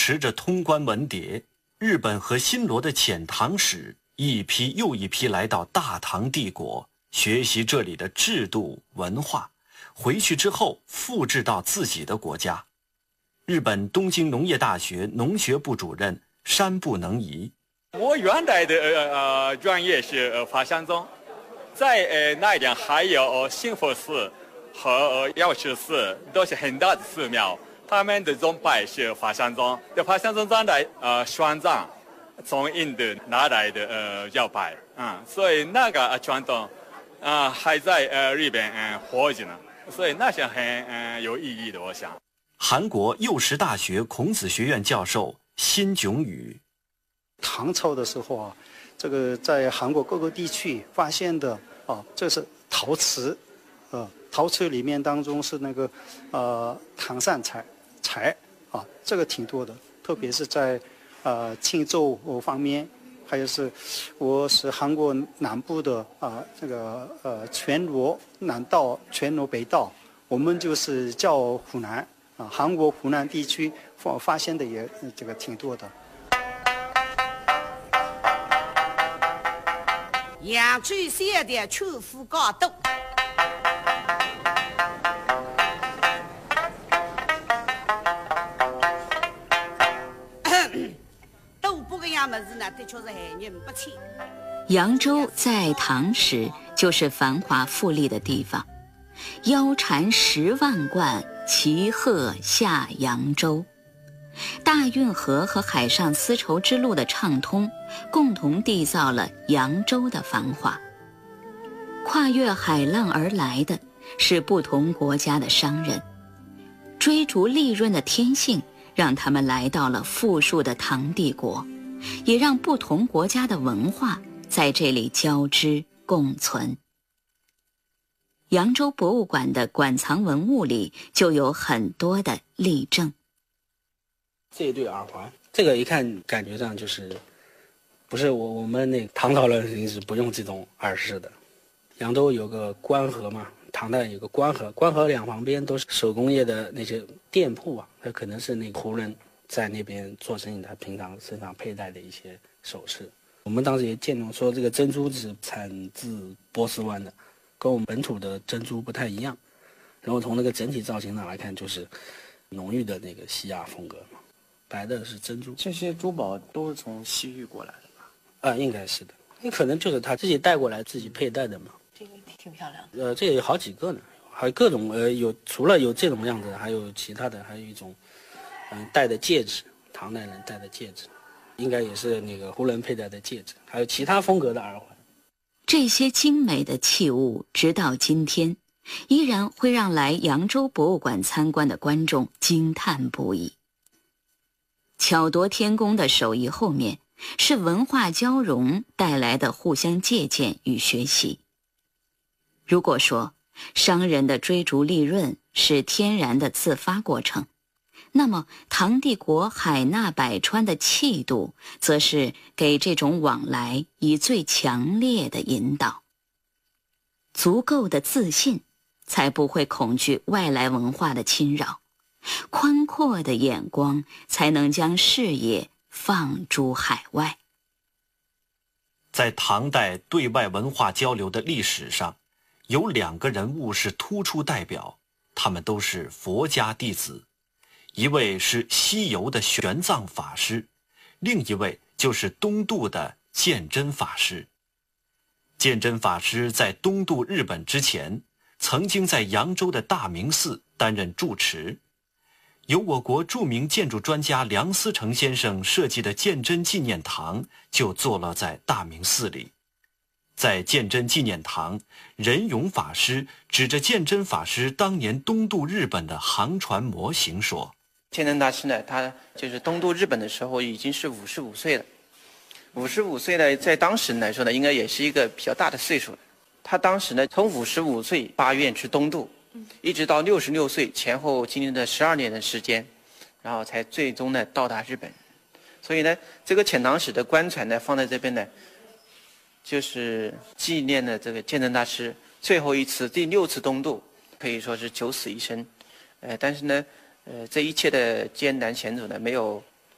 持着通关文牒，日本和新罗的遣唐使一批又一批来到大唐帝国，学习这里的制度文化，回去之后复制到自己的国家。日本东京农业大学农学部主任山部能仪： 我原来的专业是法相宗，在那一点还有兴福寺和药师寺，都是很大的寺庙，他们的宗派是法相宗。法相宗在玄奘从印度拿来的教派，所以那个传统还在日本活着呢，所以那是很有意义的，我想。 韩国幼师大学孔子学院教授辛炯宇： 唐朝的时候啊，这个在韩国各个地区发现的这是陶瓷，陶瓷里面当中是那个唐三彩这个挺多的，特别是在庆州方面，还有是我是韩国南部的这个全罗南道、全罗北道，我们就是叫湖南韩国湖南地区发现的也这个挺多的。 扬州县的秋富高度。 扬州在唐时就是繁华富丽的地方，腰缠10万贯，骑鹤下扬州。大运河和海上丝绸之路的畅通，共同缔造了扬州的繁华。跨越海浪而来的是不同国家的商人，追逐利润的天性让他们来到了富庶的唐帝国，也让不同国家的文化在这里交织共存。扬州博物馆的馆藏文物里就有很多的例证。 这一对耳环，这个一看感觉上就是不是我们那唐朝人是不用这种耳饰的。扬州有个官河嘛，唐代有个官河，官河两旁边都是手工业的那些店铺啊，它可能是那个胡人在那边做生意，他平常身上佩戴的一些首饰。我们当时也见到说这个珍珠是产自波斯湾的，跟我们本土的珍珠不太一样。然后从那个整体造型上来看，就是浓郁的那个西亚风格嘛。白的是珍珠， 这些珠宝都是从西域过来的吧？ 应该是的，那可能就是他自己带过来自己佩戴的嘛。 这个挺漂亮的。 这个有好几个呢，还有各种有除了有这种样子，还有其他的，还有一种戴的戒指，唐代人戴的戒指，应该也是那个胡人佩戴的戒指，还有其他风格的耳环。 这些精美的器物，直到今天，依然会让来扬州博物馆参观的观众惊叹不已。巧夺天工的手艺后面，是文化交融带来的互相借鉴与学习。如果说商人的追逐利润是天然的自发过程，那么唐帝国海纳百川的气度，则是给这种往来以最强烈的引导。足够的自信，才不会恐惧外来文化的侵扰。宽阔的眼光才能将视野放诸海外。 在唐代对外文化交流的历史上，有2个人物是突出代表，他们都是佛家弟子，一位是西游的玄奘法师，另一位就是东渡的鉴真法师。鉴真法师在东渡日本之前，曾经在扬州的大明寺担任住持。由我国著名建筑专家梁思成先生设计的鉴真纪念堂就坐落在大明寺里。在鉴真纪念堂，仁勇法师指着鉴真法师当年东渡日本的航船模型说： 鉴真大师呢，他就是东渡日本的时候已经是55岁了。55岁呢，在当时来说呢，应该也是一个比较大的岁数了。他当时呢，从55岁发愿去东渡，一直到66岁，前后经历了12年的时间，然后才最终呢到达日本。所以呢，这个遣唐使的官船呢放在这边呢，就是纪念了这个鉴真大师最后一次第6次东渡，可以说是九死一生。但是呢，这一切的艰难险阻呢，没有